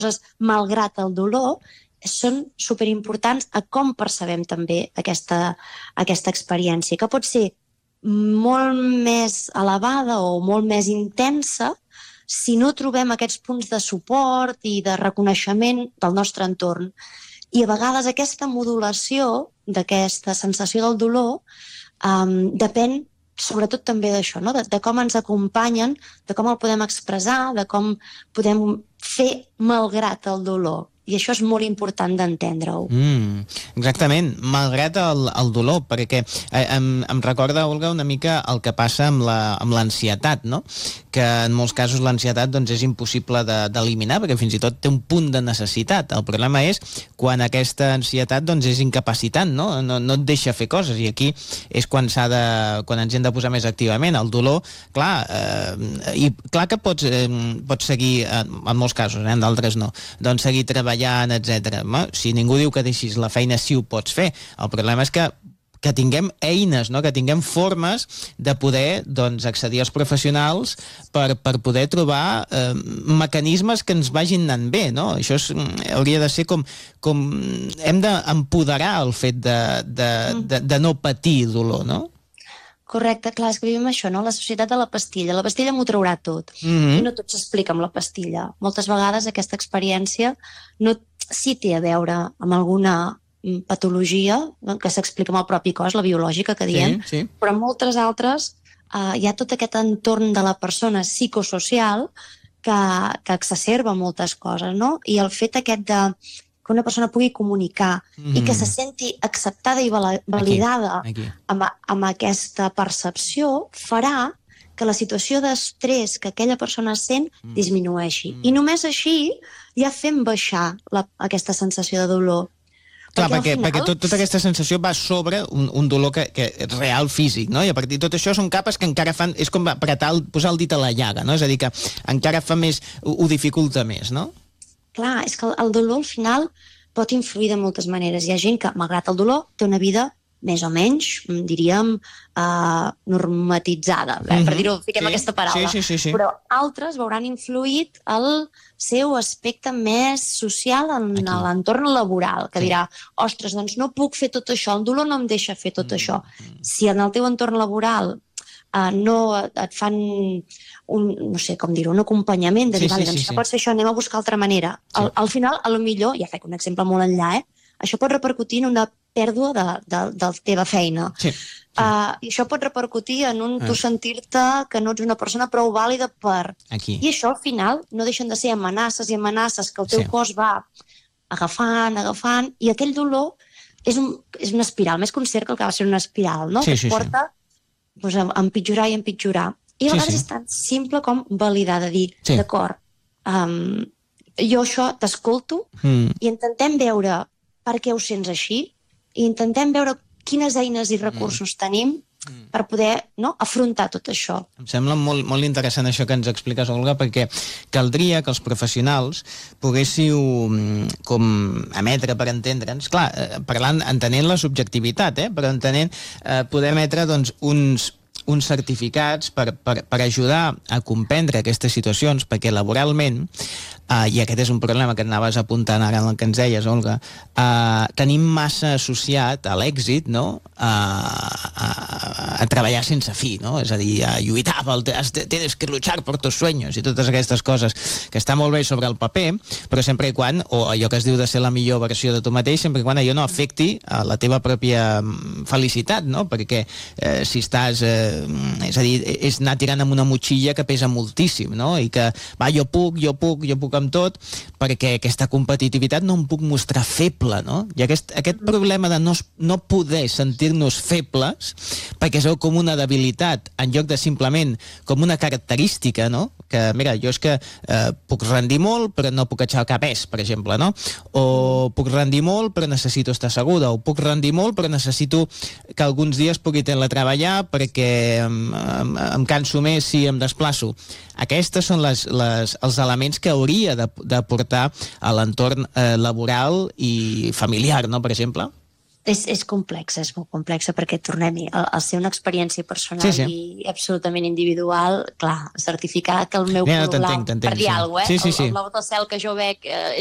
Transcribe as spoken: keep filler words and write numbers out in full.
malgrat el dolor, són superimportants a com percebem també aquesta, aquesta experiència, que pot ser molt més elevada o molt més intensa si no trobem aquests punts de suport i de reconeixement del nostre entorn. I a vegades aquesta modulació d'aquesta sensació del dolor um, depèn sobretot també d'això, no? de, de com ens acompanyen, de com el podem expressar, de com podem fer malgrat el dolor. I això és molt important d'entendre-ho. Mm, exactament, malgrat el, el dolor, perquè eh, em, em recorda, Olga, una mica el que passa amb la, amb l'ansietat, no? Que en molts casos l'ansietat doncs, és impossible de, d'eliminar, perquè fins i tot té un punt de necessitat. El problema és quan aquesta ansietat doncs, és incapacitant, no? No, no et deixa fer coses, i aquí és quan, s'ha de, quan ens hem de posar més activament. El dolor, clar, eh, i clar que pots, eh, pots seguir, eh, en molts casos, eh, en d'altres no, doncs seguir treballant, etcètera. Si ningú diu que deixis la feina, sí ho pots fer. El problema és que que tinguem eines, no? Que tinguem formes de poder doncs, accedir als professionals per, per poder trobar eh, mecanismes que ens vagin anant bé, no? Això és, hauria de ser com, com hem d'empoderar el fet de, de, de, de no patir dolor, no? Correcte, clar, és que vivim això, no? La societat de la pastilla. La pastilla m'ho traurà tot. Mm-hmm. I no tot s'explica amb la pastilla. Moltes vegades aquesta experiència no sí té a veure amb alguna patologia que s'explica amb el propi cos, la biològica que diem, sí, sí. Però en moltes altres eh, hi ha tot aquest entorn de la persona psicosocial que, que exacerba moltes coses, no? I el fet aquest de que una persona pugui comunicar mm. i que se senti acceptada i validada aquí, aquí. Amb, amb aquesta percepció farà que la situació d'estrès que aquella persona sent mm. disminueixi. Mm. I només així ja fem baixar la, aquesta sensació de dolor. Clar, perquè, final... perquè tot, tota aquesta sensació va sobre un, un dolor que, que és real físic, no? I a partir de tot això són capes que encara fan... És com apretar, el, posar el dit a la llaga, no? És a dir, que encara fa més... Ho, ho dificulta més, no? Clar, és que el, el dolor al final pot influir de moltes maneres. Hi ha gent que, malgrat el dolor, té una vida més o menys, diríem, uh, normatitzada, eh? Mm-hmm. Per dir-ho, fiquem sí, aquesta paraula. Sí, sí, sí, sí. Però altres veuran influït el seu aspecte més social en Aquí. L'entorn laboral, que sí. Dirà, ostres, doncs no puc fer tot això, el dolor no em deixa fer tot mm. això. Si en el teu entorn laboral uh, no et fan un, no sé com dir-ho, un acompanyament, de sí, dir, vale, sí, doncs sí, no sí. pots fer això, anem a buscar altra manera. Sí. Al, al final, a lo millor, ja faig un exemple molt enllà, eh? Això pot repercutir en una pèrdua de, de, de la teva feina. Sí, sí. Uh, I això pot repercutir en un ah. tu sentir-te que no ets una persona prou vàlida per... Aquí. I això, al final, no deixen de ser amenaces i amenaces que el teu sí. Cos va agafant, agafant, i aquell dolor és, un, és una espiral, més que un cercle, que va ser una espiral, no? Sí, que sí, es porta sí. Doncs, a empitjorar i empitjorar. I a vegades sí, sí. És tan simple com validar, de dir, sí. D'acord, um, jo això t'escolto mm. i intentem veure per què ho sents així, i intentem veure quines eines i recursos mm. tenim mm. per poder no, afrontar tot això. Em sembla molt, molt interessant això que ens expliques, Olga, perquè caldria que els professionals poguéssiu com emetre per entendre'ns, clar, parlant, entenent la subjectivitat, eh, però entenent eh, poder emetre doncs, uns uns certificats per, per, per ajudar a comprendre aquestes situacions, perquè laboralment, uh, i aquest és un problema que anaves apuntant ara en el que ens deies, Olga, uh, tenim massa associat a l'èxit, no? Uh, a, a treballar sense fi, no? És a dir, a lluitar pel... Tienes que luchar por tus sueños i totes aquestes coses que està molt bé sobre el paper, però sempre i quan, o allò que es diu de ser la millor versió de tu mateix, sempre i quan allò no afecti a la teva pròpia felicitat, no? Perquè eh, si estàs... Eh, és a dir, és anar tirant amb una motxilla que pesa moltíssim, no? I que, va, jo puc, jo puc, jo puc amb tot, perquè aquesta competitivitat no em puc mostrar feble, no? I aquest, aquest problema de no, no poder sentir-nos febles, perquè és com una debilitat, en lloc de simplement com una característica, no? Que, mira, jo és que eh, puc rendir molt, però no puc aixecar pes, per exemple, no? O puc rendir molt, però necessito estar segura, o puc rendir molt, però necessito que alguns dies pugui teletreballar perquè em, em, em canso més si em desplaço. Aquestes són les, les, els elements que hauria de, de portar a l'entorn eh, laboral i familiar, no?, per exemple. És, és complexa, és molt complexa, perquè tornem-hi, al, al ser una experiència personal Sí, sí. i absolutament individual, clar, certificar que el meu Mira, color blau, t'entenc, t'entenc, per dir sí. alguna cosa, Sí, eh? sí, El, sí. el blau del cel que jo veig eh,